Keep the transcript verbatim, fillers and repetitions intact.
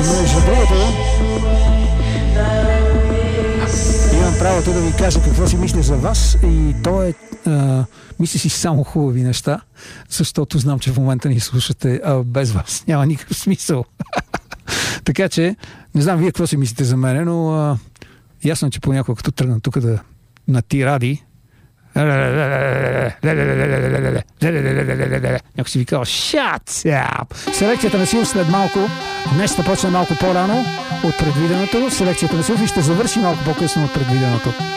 Между другото, имам правото да ви кажа какво си мисля за вас и то е а, мисля си само хубави неща, защото знам, че в момента ни слушате, а без вас няма никакъв смисъл. Така че, не знам вие какво си мислите за мене, но а, ясно, че понякога като тръгна тук да на тиради, някой си ви казва shut up. Селекцията на Силв след малко, днес ще почне малко по-рано от предвиденото, селекцията на Силв и ще завърши малко по-късно от предвиденото.